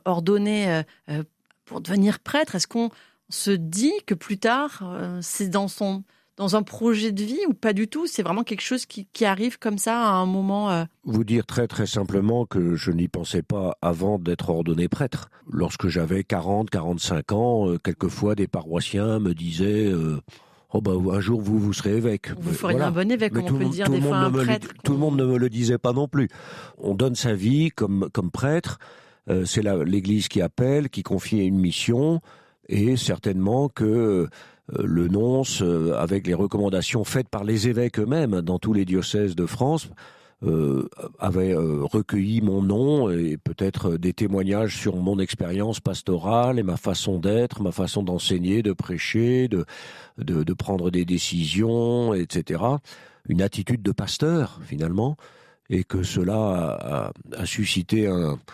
ordonné pour devenir prêtre, est-ce qu'on se dit que plus tard, c'est dans un projet de vie ou pas du tout? C'est vraiment quelque chose qui arrive comme ça à un moment Vous dire très très simplement que je n'y pensais pas avant d'être ordonné prêtre. Lorsque j'avais 45 ans, quelquefois des paroissiens me disaient un jour vous serez évêque. vous feriez un bon évêque, comme on peut dire des fois un prêtre. Tout le monde ne me le disait pas non plus. On donne sa vie comme prêtre, c'est l'Église qui appelle, qui confie une mission, et certainement que le nonce, avec les recommandations faites par les évêques eux-mêmes dans tous les diocèses de France, avait recueilli mon nom et peut-être des témoignages sur mon expérience pastorale et ma façon d'être, ma façon d'enseigner, de prêcher, de prendre des décisions, etc. Une attitude de pasteur, finalement, et que cela a suscité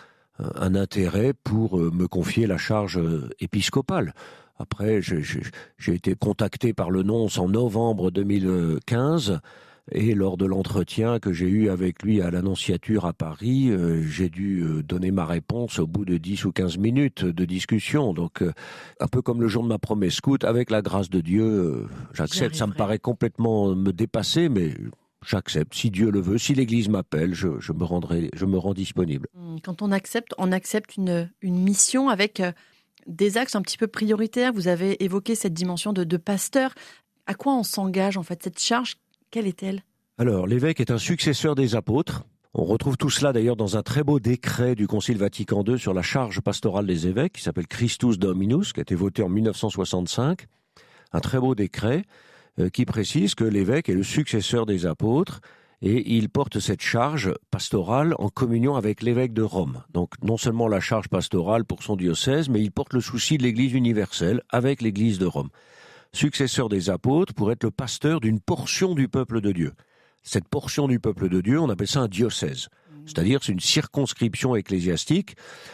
un intérêt pour me confier la charge épiscopale. Après, j'ai été contacté par le nonce en novembre 2015, et lors de l'entretien que j'ai eu avec lui à l'Annonciature à Paris, j'ai dû donner ma réponse au bout de 10 ou 15 minutes de discussion. Donc, un peu comme le jour de ma promesse scout, avec la grâce de Dieu, j'accepte. Ça me paraît complètement me dépasser, mais j'accepte. Si Dieu le veut, si l'Église m'appelle, je me rends disponible. Quand on accepte une mission avec des axes un petit peu prioritaires. Vous avez évoqué cette dimension de pasteur. À quoi on s'engage en fait? Cette charge, quelle est-elle? Alors, l'évêque est un successeur des apôtres. On retrouve tout cela d'ailleurs dans un très beau décret du Concile Vatican II sur la charge pastorale des évêques, qui s'appelle Christus Dominus, qui a été voté en 1965. Un très beau décret qui précise que l'évêque est le successeur des apôtres et il porte cette charge pastorale en communion avec l'évêque de Rome. Donc non seulement la charge pastorale pour son diocèse, mais il porte le souci de l'Église universelle avec l'Église de Rome. Successeur des apôtres pour être le pasteur d'une portion du peuple de Dieu. Cette portion du peuple de Dieu, on appelle ça un diocèse. C'est-à-dire c'est une circonscription ecclésiastique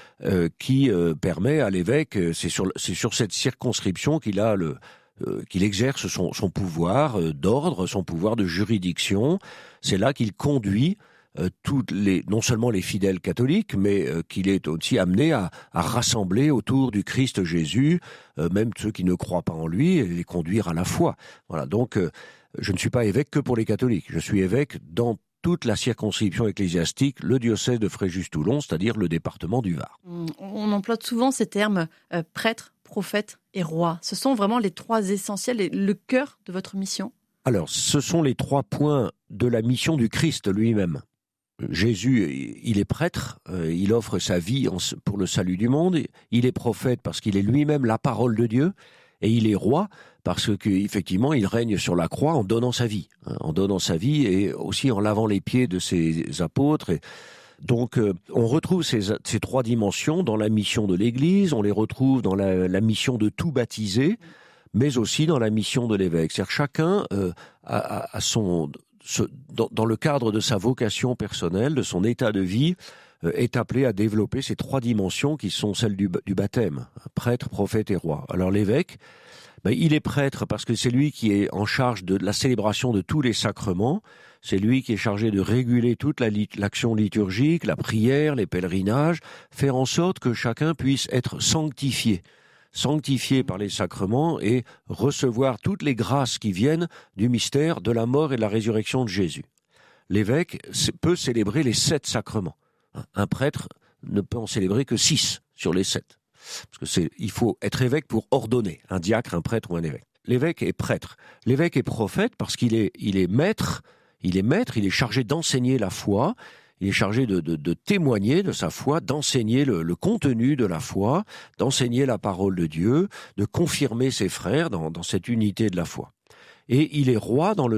qui permet à l'évêque, c'est sur cette circonscription qu'il exerce son pouvoir d'ordre, son pouvoir de juridiction. C'est là qu'il conduit non seulement les fidèles catholiques, mais qu'il est aussi amené à rassembler autour du Christ Jésus, même ceux qui ne croient pas en lui, et les conduire à la foi. Voilà. Donc, je ne suis pas évêque que pour les catholiques. Je suis évêque dans toute la circonscription ecclésiastique, le diocèse de Fréjus-Toulon, c'est-à-dire le département du Var. On emploie souvent ces termes prêtre, prophète et roi. Ce sont vraiment les trois essentiels et le cœur de votre mission? Alors, ce sont les 3 points de la mission du Christ lui-même. Jésus, il est prêtre, il offre sa vie pour le salut du monde. Il est prophète parce qu'il est lui-même la parole de Dieu. Et il est roi parce qu'effectivement, il règne sur la croix en donnant sa vie. En donnant sa vie et aussi en lavant les pieds de ses apôtres. Donc, on retrouve ces 3 dimensions dans la mission de l'Église, on les retrouve dans la mission de tout baptiser, mais aussi dans la mission de l'évêque. C'est-à-dire chacun a dans le cadre de sa vocation personnelle, de son état de vie, est appelé à développer ces 3 dimensions qui sont celles du baptême, prêtre, prophète et roi. Alors l'évêque, il est prêtre parce que c'est lui qui est en charge de la célébration de tous les sacrements, c'est lui qui est chargé de réguler toute l'action liturgique, la prière, les pèlerinages, faire en sorte que chacun puisse être sanctifié par les sacrements et recevoir toutes les grâces qui viennent du mystère de la mort et de la résurrection de Jésus. L'évêque peut célébrer les 7 sacrements. Un prêtre ne peut en célébrer que 6 sur les 7. Parce que il faut être évêque pour ordonner, un diacre, un prêtre ou un évêque. L'évêque est prêtre. L'évêque est prophète parce qu'il est maître, il est chargé d'enseigner la foi, il est chargé de témoigner de sa foi, d'enseigner le contenu de la foi, d'enseigner la parole de Dieu, de confirmer ses frères dans cette unité de la foi. Et il est roi dans le